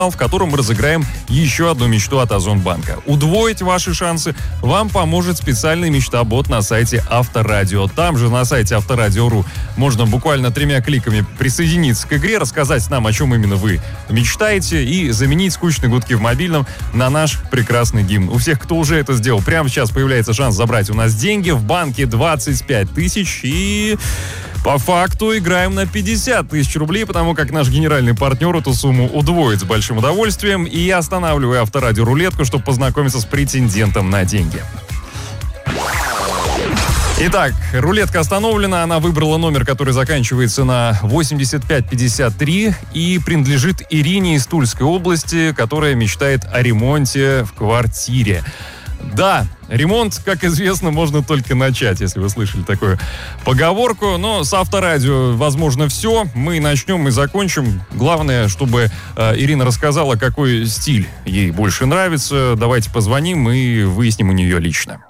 в котором мы разыграем еще одну мечту от Озонбанка. Удвоить ваши шансы вам поможет специальный мечта-бот на сайте Авторадио. Там же на сайте Авторадио.ру можно буквально 3 кликами присоединиться к игре, рассказать нам, о чем именно вы мечтаете, и заменить скучные гудки в мобильном на наш прекрасный гимн. У всех, кто уже это сделал, прямо сейчас появляется шанс забрать у нас деньги. В банке 25 тысяч, и по факту играем на 50 тысяч рублей, потому как наш генеральный партнер эту сумму удвоит с большим удовольствием. И я останавливаю Авторадио рулетку, чтобы познакомиться с претендентом на деньги. Итак, рулетка остановлена, она выбрала номер, который заканчивается на 8553 и принадлежит Ирине из Тульской области, которая мечтает о ремонте в квартире. Да, ремонт, как известно, можно только начать, если вы слышали такую поговорку. Но с Авторадио возможно все. Мы начнем и закончим. Главное, чтобы Ирина рассказала, какой стиль ей больше нравится. Давайте позвоним и выясним у нее лично.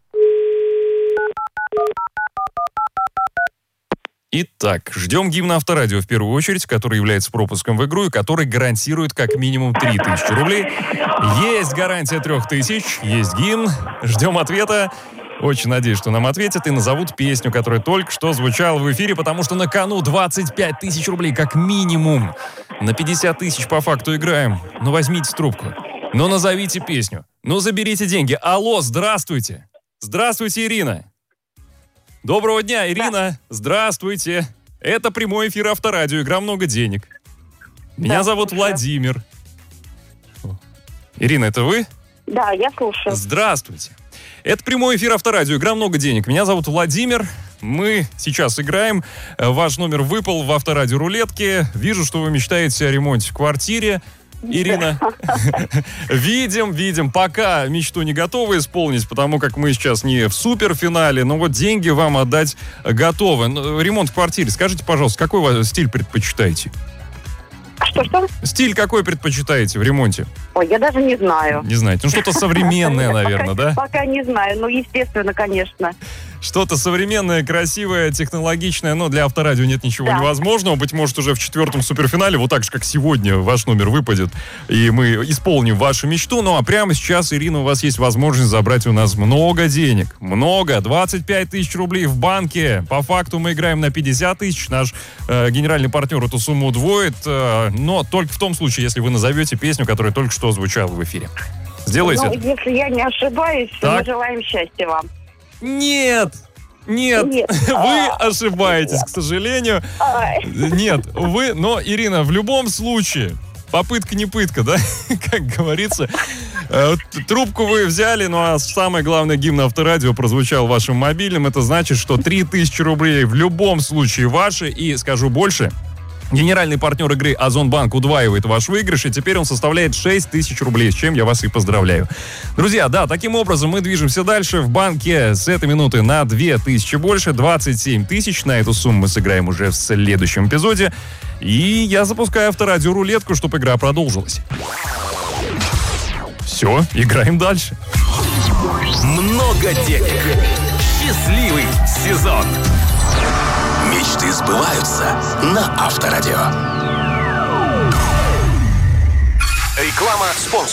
Итак, ждем гимна Авторадио в первую очередь, который является пропуском в игру и который гарантирует как минимум 3000 рублей. Есть гарантия 3000, есть гимн. Ждем ответа. Очень надеюсь, что нам ответят и назовут песню, которая только что звучала в эфире, потому что на кону 25 тысяч рублей как минимум. На 50 тысяч по факту играем. Ну, возьмите трубку. Ну, назовите песню. Ну, заберите деньги. Алло, здравствуйте. Здравствуйте, Ирина. Доброго дня, Ирина. Да. Здравствуйте. Это прямой эфир Авторадио. Игра «Много денег». Меня зовут Владимир. Ирина, это вы? Да, я слушаю. Здравствуйте. Это прямой эфир Авторадио. Игра «Много денег». Меня зовут Владимир. Мы сейчас играем. Ваш номер выпал в Авторадио рулетке. Вижу, что вы мечтаете о ремонте в квартире. Ирина, видим, пока мечту не готовы исполнить, потому как мы сейчас не в суперфинале, но вот деньги вам отдать готовы. Ремонт в квартире. Скажите, пожалуйста, какой вы стиль предпочитаете? Что? Стиль какой предпочитаете в ремонте? Ой, я даже не знаю. Не знаете? Ну, что-то современное, наверное, да? Пока не знаю, ну, естественно, конечно. Что-то современное, красивое, технологичное, но для Авторадио нет ничего невозможного. Быть может, уже в 4-м суперфинале, вот так же, как сегодня, ваш номер выпадет, и мы исполним вашу мечту. Ну, а прямо сейчас, Ирина, у вас есть возможность забрать у нас много денег. Много. 25 тысяч рублей в банке. По факту мы играем на 50 тысяч. Наш генеральный партнер эту сумму удвоит, но только в том случае, если вы назовете песню, которая только что звучала в эфире. Сделайте это. Если я не ошибаюсь, так. Мы желаем счастья вам. Нет, вы ошибаетесь, к сожалению. Нет, вы, но, Ирина, в любом случае, попытка не пытка, да, как говорится. Трубку вы взяли, ну а самое главное, гимн Авторадио прозвучал в вашем мобильном. Это значит, что 3000 рублей в любом случае ваши, и скажу больше. Генеральный партнер игры Озонбанк удваивает ваш выигрыш, и теперь он составляет 6000 рублей, с чем я вас и поздравляю. Друзья, да, таким образом мы движемся дальше. В банке с этой минуты на 2000 больше, 27 тысяч. На эту сумму мы сыграем уже в следующем эпизоде. И я запускаю Авторадио рулетку, чтобы игра продолжилась. Все, играем дальше. Много денег. Счастливый сезон. Мечты сбываются на Авторадио. Реклама спонсора.